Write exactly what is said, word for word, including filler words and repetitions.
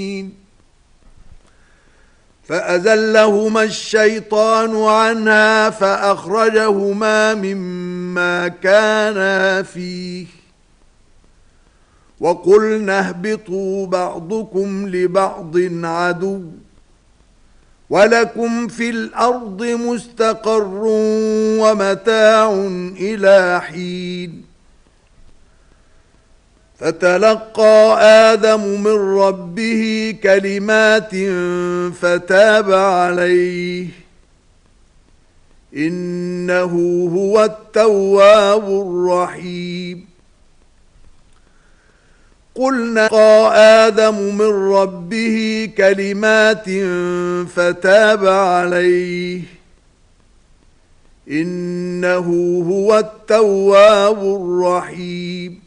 فأزلهما الشيطان عنها فأخرجهما مما كانا فيه وقلنا اهبطوا بعضكم لبعض عدو ولكم في الأرض مستقر ومتاع إلى حين فتلقى آدم من ربه كلمات فتاب عليه إنه هو التواب الرحيم قلنا لقى آدم من ربه كلمات فتاب عليه إنه هو التواب الرحيم